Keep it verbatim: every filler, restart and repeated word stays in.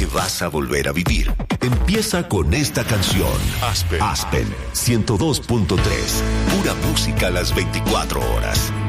que vas a volver a vivir. Empieza con esta canción. Aspen. Aspen ciento dos punto tres. Pura música a las veinticuatro horas.